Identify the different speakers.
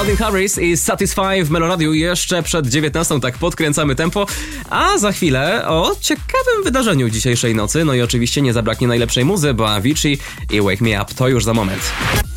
Speaker 1: Calvin Harris i Satisfy w Meloradiu jeszcze przed 19, tak podkręcamy tempo, a za chwilę o ciekawym wydarzeniu dzisiejszej nocy, no i oczywiście nie zabraknie najlepszej muzy, bo Avicii i Wake Me Up to już za moment.